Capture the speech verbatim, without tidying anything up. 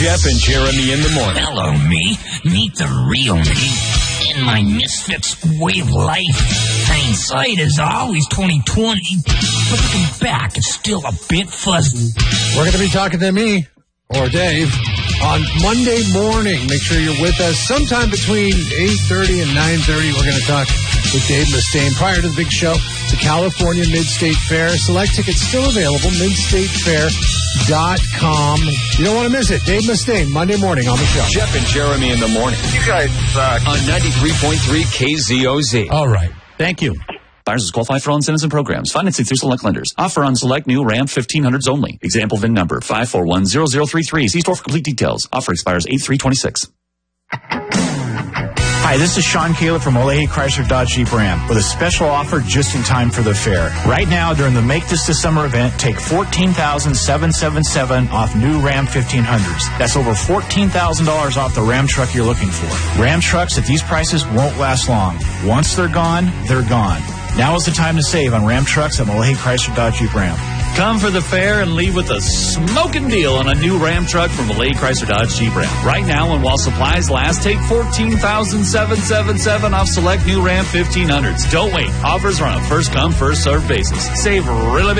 Jeff and Jeremy in the morning. Hello, me. Meet the real me in my misfits way of life. Hindsight is always twenty twenty, but looking back, it's still a bit fuzzy. We're going to be talking to me or Dave on Monday morning. Make sure you're with us sometime between eight thirty and nine thirty. We're going to talk with Dave Mustaine. Prior to the big show, the California Mid-State Fair. Select tickets still available, mid state fair dot com. You don't want to miss it. Dave Mustaine, Monday morning on the show. Jeff and Jeremy in the morning. You guys suck. On ninety-three point three K Z O Z. All right. Thank you. Buyers is qualified for all incentives and programs. Financing through select lenders. Offer on select new Ram fifteen hundreds only. Example V I N number five four one zero zero three three. See store for complete details. Offer expires eight three twenty-six. Hi, this is Sean Caleb from Olathe Chrysler Dodge Jeep Ram with a special offer just in time for the fair. Right now, during the Make This the Summer event, take fourteen thousand seven hundred seventy-seven dollars off new Ram fifteen hundreds. That's over fourteen thousand dollars off the Ram truck you're looking for. Ram trucks at these prices won't last long. Once they're gone, they're gone. Now is the time to save on Ram trucks at Olathe Chrysler Dodge Jeep Ram. Come for the fair and leave with a smoking deal on a new Ram truck from Olathe Chrysler Dodge Jeep Ram. Right now, and while supplies last, take fourteen thousand seven hundred seventy-seven dollars off select new Ram fifteen hundreds. Don't wait. Offers are on a first-come, first-served basis. Save really big.